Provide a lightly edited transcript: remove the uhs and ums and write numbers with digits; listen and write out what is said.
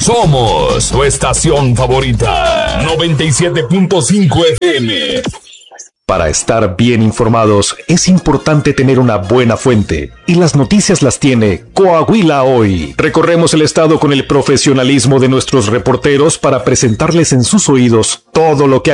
Somos tu estación favorita. 97.5 FM. Para estar bien informados, es importante tener una buena fuente. Y las noticias las tiene Coahuila Hoy. Recorremos el estado con el profesionalismo de nuestros reporteros para presentarles en sus oídos todo lo que